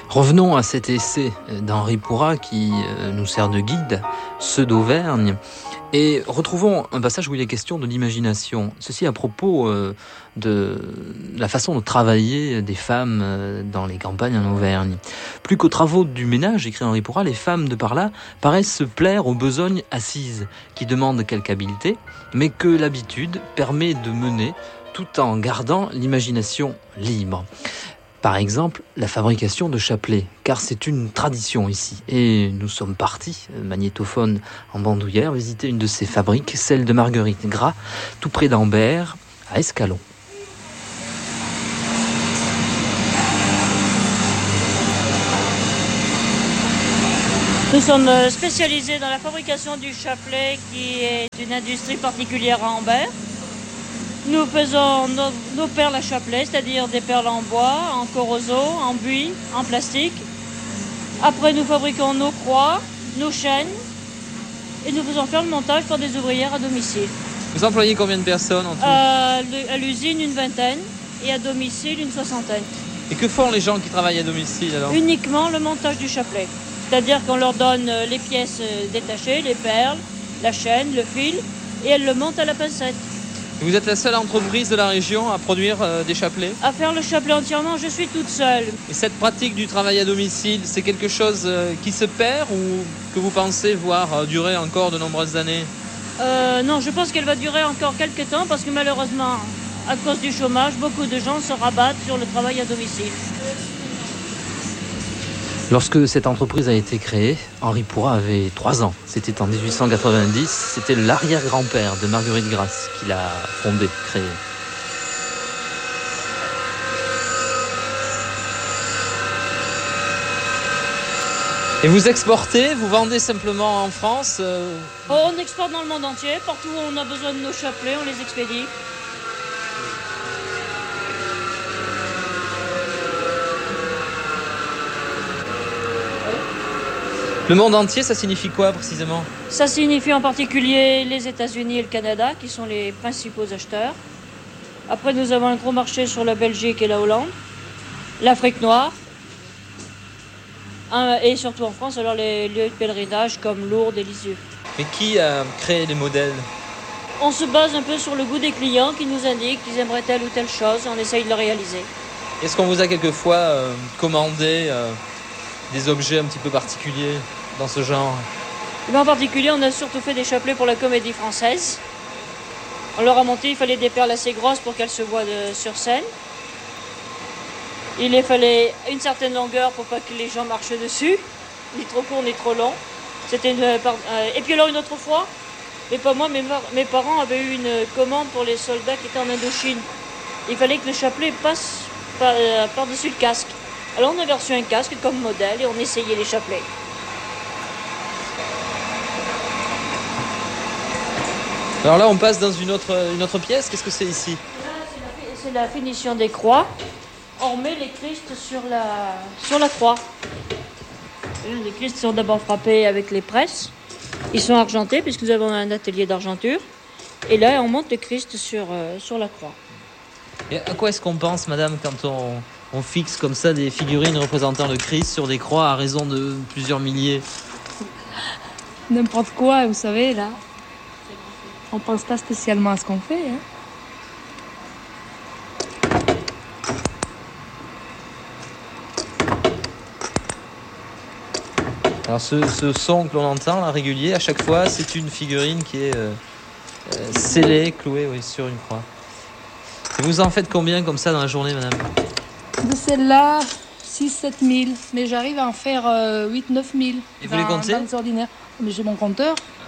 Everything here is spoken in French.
Revenons à cet essai d'Henri Pourrat qui nous sert de guide, ceux d'Auvergne, et retrouvons un passage où il est question de l'imagination. Ceci à propos de la façon de travailler des femmes dans les campagnes en Auvergne. Plus qu'aux travaux du ménage, écrit Henri Pourrat, les femmes de par là paraissent se plaire aux besognes assises, qui demandent quelque habileté, mais que l'habitude permet de mener tout en gardant l'imagination libre. Par exemple, la fabrication de chapelets, car c'est une tradition ici. Et nous sommes partis, magnétophone en bandoulière, visiter une de ces fabriques, celle de Marguerite Gras, tout près d'Ambert, à Escalon. Nous sommes spécialisés dans la fabrication du chapelet, qui est une industrie particulière à Ambert. Nous faisons nos perles à chapelet, c'est-à-dire des perles en bois, en corroso, en buis, en plastique. Après, nous fabriquons nos croix, nos chaînes, et nous faisons faire le montage par des ouvrières à domicile. Vous employez combien de personnes en tout ? À l'usine, une vingtaine, et à domicile, une soixantaine. Et que font les gens qui travaillent à domicile alors ? Uniquement le montage du chapelet. C'est-à-dire qu'on leur donne les pièces détachées, les perles, la chaîne, le fil, et elles le montent à la pincette. Vous êtes la seule entreprise de la région à produire des chapelets ? À faire le chapelet entièrement, je suis toute seule. Et cette pratique du travail à domicile, c'est quelque chose qui se perd ou que vous pensez voir durer encore de nombreuses années ? Non, je pense qu'elle va durer encore quelques temps parce que malheureusement, à cause du chômage, beaucoup de gens se rabattent sur le travail à domicile. Lorsque cette entreprise a été créée, Henri Pourrat avait 3 ans. C'était en 1890. C'était l'arrière-grand-père de Marguerite Gras qui l'a fondée, créée. Et vous exportez, vous vendez simplement en France On exporte dans le monde entier. Partout où on a besoin de nos chapelets, on les expédie. Le monde entier, ça signifie quoi précisément ? Ça signifie en particulier les États-Unis et le Canada, qui sont les principaux acheteurs. Après, nous avons un gros marché sur la Belgique et la Hollande, l'Afrique noire, et surtout en France, alors les lieux de pèlerinage comme Lourdes et Lisieux. Mais qui a créé les modèles ? On se base un peu sur le goût des clients qui nous indiquent qu'ils aimeraient telle ou telle chose, et on essaye de le réaliser. Est-ce qu'on vous a quelquefois commandé des objets un petit peu particuliers dans ce genre ? Et en particulier, on a surtout fait des chapelets pour la Comédie Française. On leur a monté, il fallait des perles assez grosses pour qu'elles se voient sur scène. Il fallait une certaine longueur pour pas que les gens marchent dessus, ni trop court ni trop long. Et puis alors une autre fois, mais pas moi, mes parents avaient eu une commande pour les soldats qui étaient en Indochine. Il fallait que le chapelet passe par-dessus le casque. Alors on avait reçu un casque comme modèle et on essayait les chapelets. Alors là, on passe dans une autre pièce. Qu'est-ce que c'est ici ? Là, c'est la finition des croix. On met les Christ sur la croix. Les Christ sont d'abord frappés avec les presses. Ils sont argentés puisque nous avons un atelier d'argenture. Et là, on monte le Christ sur la croix. Et à quoi est-ce qu'on pense, madame, quand on fixe comme ça des figurines représentant le Christ sur des croix à raison de plusieurs milliers ? N'importe quoi, vous savez, là. On pense pas spécialement à ce qu'on fait, hein. Alors ce son que l'on entend, là, régulier, à chaque fois, c'est une figurine qui est scellée, clouée sur une croix. Et vous en faites combien comme ça dans la journée, madame ? De celle-là, 6-7 000. Mais j'arrive à en faire 8-9 000. Et vous les comptez ? Dans les ordinaires. Mais j'ai mon compteur.